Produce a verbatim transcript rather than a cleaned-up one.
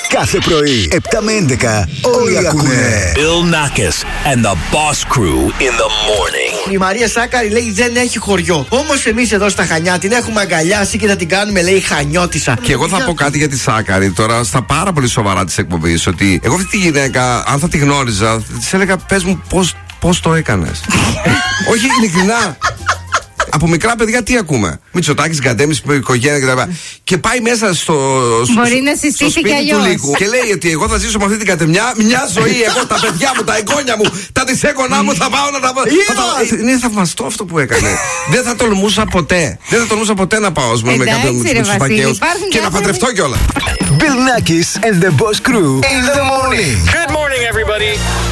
Κάθε πρωί, επτά με έντεκα, όλοι ακούνε. Bill Nackis and the Boss Crew in the morning. Η Μαρία Σάκαρη λέει δεν έχει χωριό. Όμως εμείς εδώ στα Χανιά την έχουμε αγκαλιάσει και θα την κάνουμε, λέει, Χανιώτισσα. Και εγώ θα πω κάτι για τη Σάκαρη τώρα, στα πάρα πολύ σοβαρά της εκπομπής. Ότι εγώ αυτή τη γυναίκα, αν θα τη γνώριζα, της έλεγα πες μου πώς, πώς το έκανες. Όχι, ειλικρινά. Από μικρά παιδιά τι ακούμε? Μητσοτάκης, Γκαντέμις, οικογένεια κτλ. Και πάει μέσα στο, στο, Μπορεί να στο συστήσει σπίτι και του αλλιώς. Λύκου και λέει ότι εγώ θα ζήσω με αυτή την κατεμιά μια ζωή. Εγώ τα παιδιά μου, τα εγγόνια μου, τα δισέγγονά μου θα πάω να τα πω. Yeah. Είναι θαυμαστό αυτό που έκανε. Δεν θα τολμούσα ποτέ. Δεν θα τολμούσα ποτέ να πάω με κάποιον με τους φακέους και να παντρευτώ κιόλα. Bill Nackis and the Boss Crew in the morning. Good morning, everybody.